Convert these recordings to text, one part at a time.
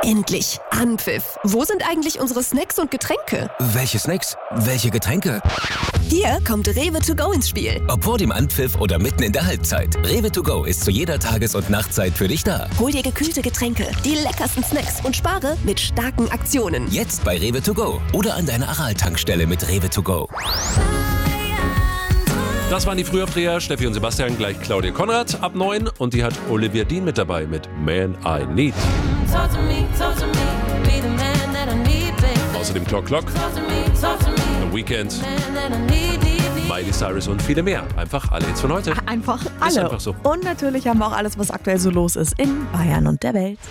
Endlich! Anpfiff! Wo sind eigentlich unsere Snacks und Getränke? Welche Snacks? Welche Getränke? Hier kommt Rewe to go ins Spiel. Ob vor dem Anpfiff oder mitten in der Halbzeit. Rewe to go ist zu jeder Tages- und Nachtzeit für dich da. Hol dir gekühlte Getränke, die leckersten Snacks und spare mit starken Aktionen. Jetzt bei Rewe to go oder an deiner Aral-Tankstelle mit Rewe to go. Das waren die Frühaufsteher, Steffi und Sebastian, gleich Claudia Konrad ab 9 und die hat Olivia Dean mit dabei mit Man I Need. Außerdem Clock Clock, The Weeknd, Miley Cyrus und viele mehr. Einfach alle Hits von heute. Einfach alle. Ist einfach so. Und natürlich haben wir auch alles, was aktuell so los ist in Bayern und der Welt.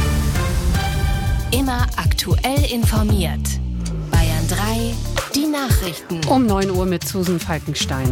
Immer aktuell informiert. Bayern 3, die Nachrichten. Um 9 Uhr mit Susan Falkenstein.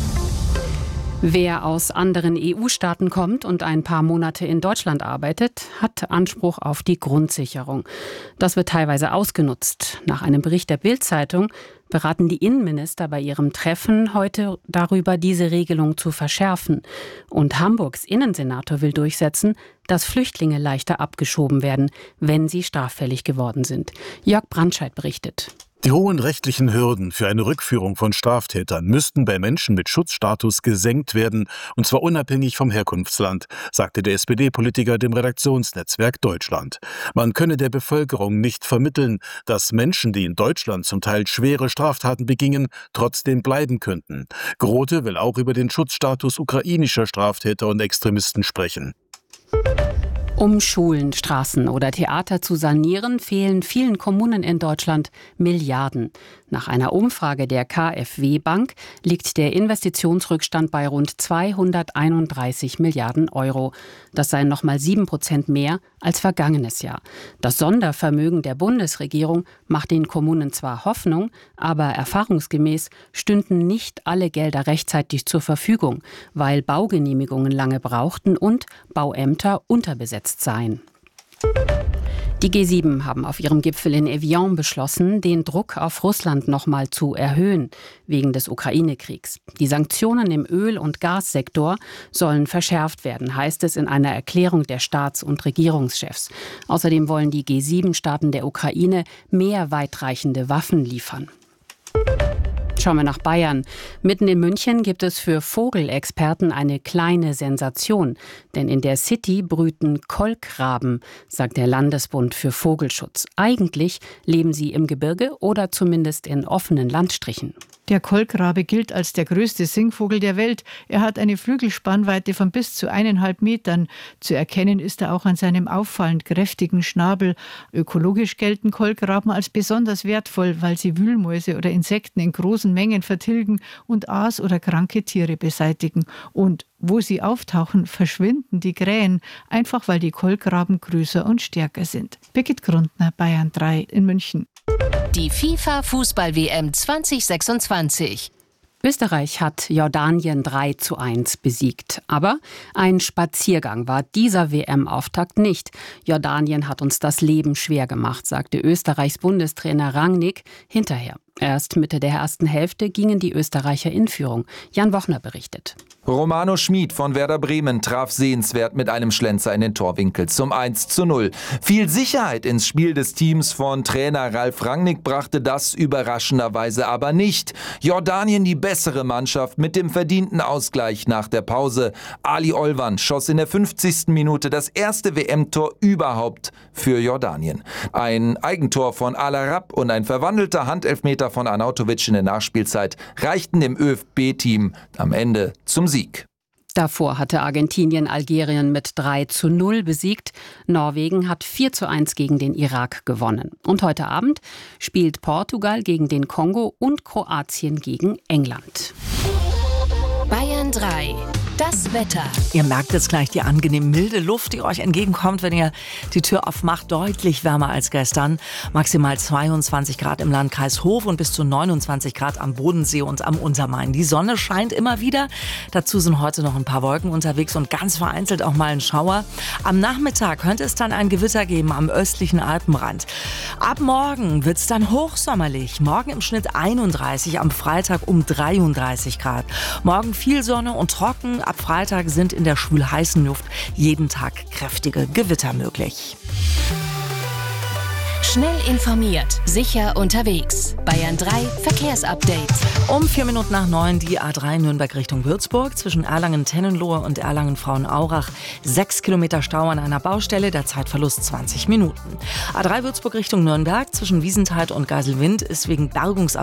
Wer aus anderen EU-Staaten kommt und ein paar Monate in Deutschland arbeitet, hat Anspruch auf die Grundsicherung. Das wird teilweise ausgenutzt. Nach einem Bericht der Bild-Zeitung beraten die Innenminister bei ihrem Treffen heute darüber, diese Regelung zu verschärfen. Und Hamburgs Innensenator will durchsetzen, dass Flüchtlinge leichter abgeschoben werden, wenn sie straffällig geworden sind. Jörg Brandscheid berichtet. Die hohen rechtlichen Hürden für eine Rückführung von Straftätern müssten bei Menschen mit Schutzstatus gesenkt werden, und zwar unabhängig vom Herkunftsland, sagte der SPD-Politiker dem Redaktionsnetzwerk Deutschland. Man könne der Bevölkerung nicht vermitteln, dass Menschen, die in Deutschland zum Teil schwere Straftaten begingen, trotzdem bleiben könnten. Grote will auch über den Schutzstatus ukrainischer Straftäter und Extremisten sprechen. Um Schulen, Straßen oder Theater zu sanieren, fehlen vielen Kommunen in Deutschland Milliarden. Nach einer Umfrage der KfW Bank liegt der Investitionsrückstand bei rund 231 Milliarden Euro. Das seien nochmal 7% mehr als vergangenes Jahr. Das Sondervermögen der Bundesregierung macht den Kommunen zwar Hoffnung, aber erfahrungsgemäß stünden nicht alle Gelder rechtzeitig zur Verfügung, weil Baugenehmigungen lange brauchten und Bauämter unterbesetzt seien. Die G7 haben auf ihrem Gipfel in Evian beschlossen, den Druck auf Russland nochmal zu erhöhen, wegen des Ukraine-Kriegs. Die Sanktionen im Öl- und Gassektor sollen verschärft werden, heißt es in einer Erklärung der Staats- und Regierungschefs. Außerdem wollen die G7-Staaten der Ukraine mehr weitreichende Waffen liefern. Schauen wir nach Bayern. Mitten in München gibt es für Vogelexperten eine kleine Sensation. Denn in der City brüten Kolkraben, sagt der Landesbund für Vogelschutz. Eigentlich leben sie im Gebirge oder zumindest in offenen Landstrichen. Der Kolkrabe gilt als der größte Singvogel der Welt. Er hat eine Flügelspannweite von bis zu 1,5 Metern. Zu erkennen ist er auch an seinem auffallend kräftigen Schnabel. Ökologisch gelten Kolkraben als besonders wertvoll, weil sie Wühlmäuse oder Insekten in großen Mengen vertilgen und Aas- oder kranke Tiere beseitigen. Und wo sie auftauchen, verschwinden die Krähen, einfach weil die Kolkraben größer und stärker sind. Birgit Grundner, Bayern 3 in München. Die FIFA-Fußball-WM 2026. Österreich hat Jordanien 3:1 besiegt. Aber ein Spaziergang war dieser WM-Auftakt nicht. Jordanien hat uns das Leben schwer gemacht, sagte Österreichs Bundestrainer Rangnick hinterher. Erst Mitte der ersten Hälfte gingen die Österreicher in Führung. Jan Wochner berichtet. Romano Schmid von Werder Bremen traf sehenswert mit einem Schlenzer in den Torwinkel zum 1:0. Viel Sicherheit ins Spiel des Teams von Trainer Ralf Rangnick brachte das überraschenderweise aber nicht. Jordanien die bessere Mannschaft mit dem verdienten Ausgleich nach der Pause. Ali Olvan schoss in der 50. Minute das erste WM-Tor überhaupt für Jordanien. Ein Eigentor von Al-Arab und ein verwandelter Handelfmeter von Arnautovic in der Nachspielzeit reichten dem ÖFB-Team am Ende zum Sieg. Davor hatte Argentinien Algerien mit 3:0 besiegt. Norwegen hat 4:1 gegen den Irak gewonnen. Und heute Abend spielt Portugal gegen den Kongo und Kroatien gegen England. Bayern 3. Das Wetter. Ihr merkt jetzt gleich die angenehm milde Luft, die euch entgegenkommt, wenn ihr die Tür aufmacht. Deutlich wärmer als gestern. Maximal 22 Grad im Landkreis Hof und bis zu 29 Grad am Bodensee und am Untermain. Die Sonne scheint immer wieder. Dazu sind heute noch ein paar Wolken unterwegs und ganz vereinzelt auch mal ein Schauer. Am Nachmittag könnte es dann ein Gewitter geben am östlichen Alpenrand. Ab morgen wird es dann hochsommerlich. Morgen im Schnitt 31, am Freitag um 33 Grad. Morgen viel Sonne und trocken. Ab Freitag sind in der schwül-heißen Luft jeden Tag kräftige Gewitter möglich. Schnell informiert, sicher unterwegs. Bayern 3 Verkehrsupdate. Um 9:04 die A3 Nürnberg Richtung Würzburg zwischen Erlangen-Tennenlohe und Erlangen-Frauenaurach. 6 Kilometer Stau an einer Baustelle, der Zeitverlust 20 Minuten. A3 Würzburg Richtung Nürnberg zwischen Wiesenthal und Geiselwind ist wegen Bergungsarbeiten